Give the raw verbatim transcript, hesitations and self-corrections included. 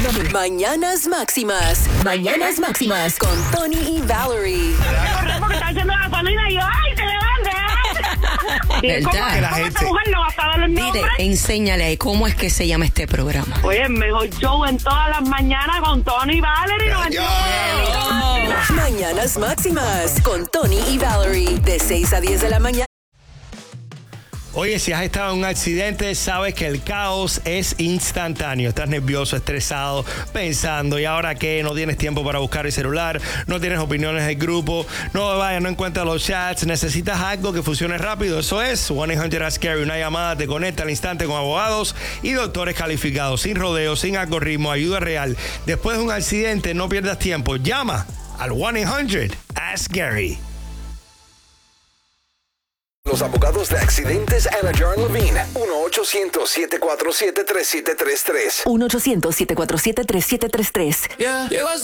Mañanas Máximas. Mañanas Máximas con Tony y Valerie. Porque está haciendo gasolina y yo, ¡ay, se levanta! ¿Verdad? Que la gente... esta mujer no va a saber el nombre. Dile, enséñale ahí cómo es que se llama este programa. Oye, el mejor show en todas las mañanas con Tony y Valerie. No Mañanas Máximas con Tony y Valerie. De seis a diez de la mañana. Oye, si has estado en un accidente, sabes que el caos es instantáneo. Estás nervioso, estresado, pensando, ¿y ahora qué? No tienes tiempo para buscar el celular, no tienes opiniones del grupo, no vayas, no encuentras los chats, necesitas algo que funcione rápido. Eso es one eight hundred ask Gary. Una llamada te conecta al instante con abogados y doctores calificados, sin rodeos, sin algoritmo, ayuda real. Después de un accidente, no pierdas tiempo. Llama al one eight hundred ask Gary. Los abogados de accidentes Anna Jarn Levine. uno ochocientos, siete cuatro siete, tres siete tres tres. uno ochocientos, siete cuatro siete, tres siete tres tres. Yeah. Llego a